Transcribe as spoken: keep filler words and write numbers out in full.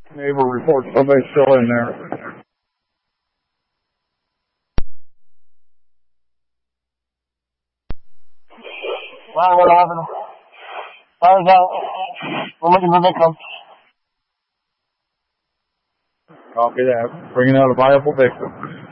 Neighbor reports somebody's still in there. Wow, what happened? Fire's out. We're looking for victims. Copy that. Bringing out a viable victim.